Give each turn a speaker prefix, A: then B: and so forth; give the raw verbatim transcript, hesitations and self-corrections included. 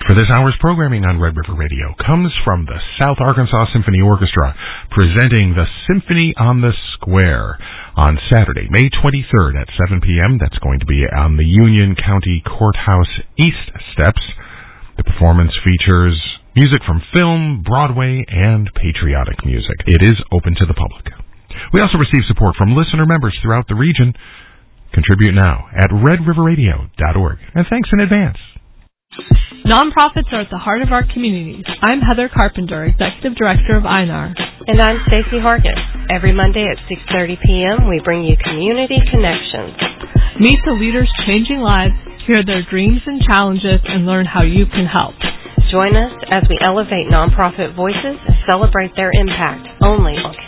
A: for this hour's programming on Red River Radio comes from the South Arkansas Symphony Orchestra, presenting the Symphony on the Square on Saturday, May twenty-third at seven p.m. That's going to be on the Union County Courthouse East Steps. The performance features music from film, Broadway, and patriotic music. It is open to the public. We also receive support from listener members throughout the region. Contribute now at red river radio dot org. And thanks in advance.
B: Nonprofits are at the heart of our communities. I'm Heather Carpenter, Executive Director of I N A R.
C: And I'm Stacey Hargis. Every Monday at six thirty p.m. we bring you Community Connections.
B: Meet the leaders changing lives, hear their dreams and challenges, and learn how you can help.
C: Join us as we elevate nonprofit voices and celebrate their impact only on